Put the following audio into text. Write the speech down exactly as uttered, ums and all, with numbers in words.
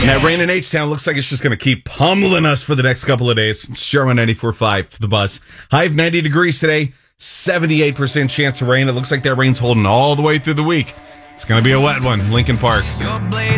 And that rain in H-Town looks like it's just going to keep pummeling us for the next couple of days. It's Sherman ninety-four point five for the bus. High of ninety degrees today, seventy-eight percent chance of rain. It looks like that rain's holding all the way through the week. It's going to be a wet one, Lincoln Park.